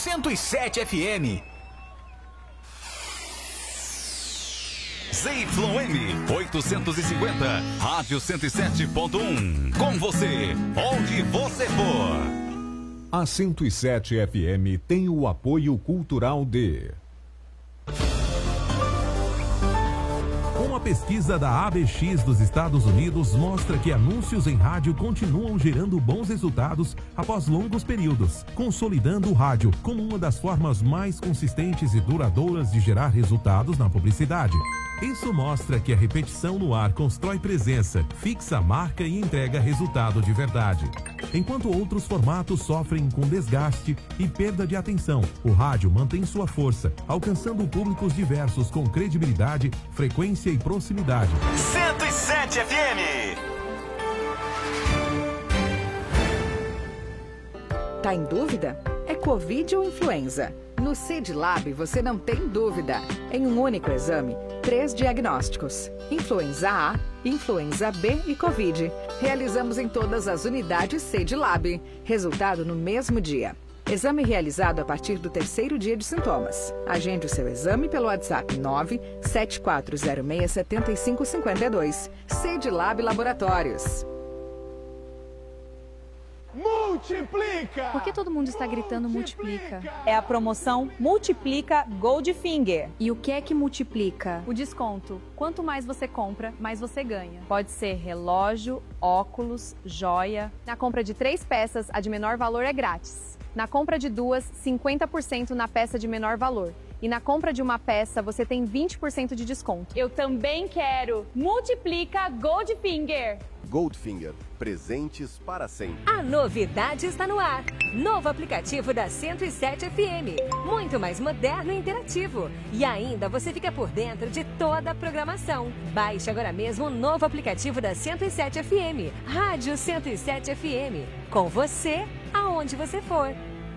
107 FM. ZYM 850, Rádio 107.1. Com você, onde você for. A 107 FM tem o apoio cultural de... Uma pesquisa da ABX dos Estados Unidos mostra que anúncios em rádio continuam gerando bons resultados após longos períodos, consolidando o rádio como uma das formas mais consistentes e duradouras de gerar resultados na publicidade. Isso mostra que a repetição no ar constrói presença, fixa a marca e entrega resultado de verdade. Enquanto outros formatos sofrem com desgaste e perda de atenção, o rádio mantém sua força, alcançando públicos diversos com credibilidade, frequência e proximidade. 107 FM. Tá em dúvida? É Covid ou influenza? No CEDLAB você não tem dúvida. Em um único exame, 3 diagnósticos: influenza A, influenza B e Covid. Realizamos em todas as unidades CEDLAB. Resultado no mesmo dia. Exame realizado a partir do 3º dia de sintomas. Agende o seu exame pelo WhatsApp 974067552. CEDLAB Laboratórios. Multiplica! Por que todo mundo está gritando multiplica? É a promoção Multiplica Goldfinger. E o que é que multiplica? O desconto. Quanto mais você compra, mais você ganha. Pode ser relógio, óculos, joia. Na compra de 3 peças, a de menor valor é grátis. Na compra de 2, 50% na peça de menor valor. E na compra de uma peça, você tem 20% de desconto. Eu também quero. Multiplica Goldfinger. Goldfinger, presentes para sempre. A novidade está no ar. Novo aplicativo da 107 FM. Muito mais moderno e interativo. E ainda você fica por dentro de toda a programação. Baixe agora mesmo o novo aplicativo da 107 FM. Rádio 107 FM. Com você, aonde você for.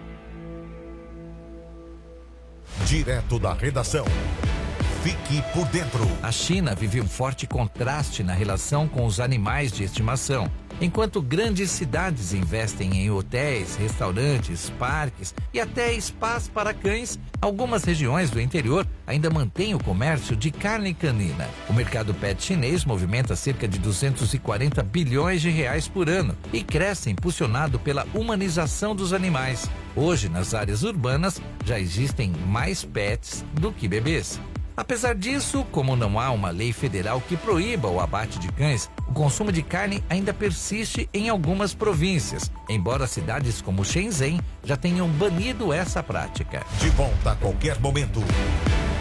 Direto da redação. Fique por dentro. A China vive um forte contraste na relação com os animais de estimação. Enquanto grandes cidades investem em hotéis, restaurantes, parques e até spas para cães, algumas regiões do interior ainda mantêm o comércio de carne canina. O mercado pet chinês movimenta cerca de 240 bilhões de reais por ano e cresce impulsionado pela humanização dos animais. Hoje, nas áreas urbanas, já existem mais pets do que bebês. Apesar disso, como não há uma lei federal que proíba o abate de cães, o consumo de carne ainda persiste em algumas províncias, embora cidades como Shenzhen já tenham banido essa prática. De volta a qualquer momento.